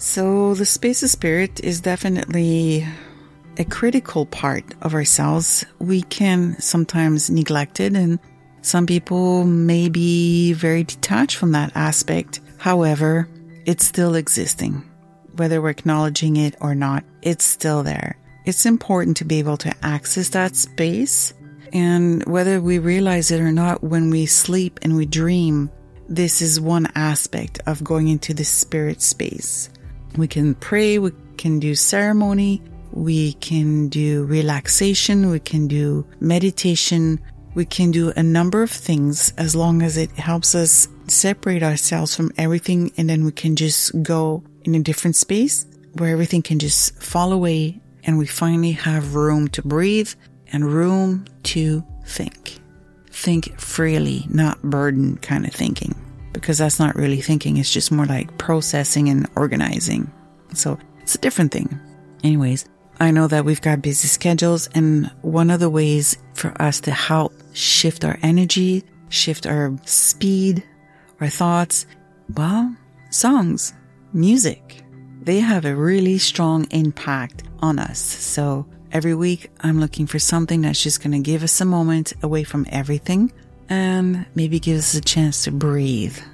So the space of spirit is definitely a critical part of ourselves. We can sometimes neglect it, and some people may be very detached from that aspect. However, it's still existing. Whether we're acknowledging it or not, it's still there. It's important to be able to access that space. And whether we realize it or not, when we sleep and we dream, this is one aspect of going into the spirit space. We can pray, we can do ceremony, we can do relaxation, we can do meditation, we can do a number of things as long as it helps us separate ourselves from everything, and then we can just go in a different space where everything can just fall away and we finally have room to breathe and room to think. Think freely, not burden kind of thinking, because that's not really thinking. It's just more like processing and organizing. So it's a different thing. Anyways, I know that we've got busy schedules, and one of the ways for us to help shift our energy, shift our speed, our thoughts, well, songs, music, they have a really strong impact on us. So every week I'm looking for something that's just going to give us a moment away from everything and maybe give us a chance to breathe.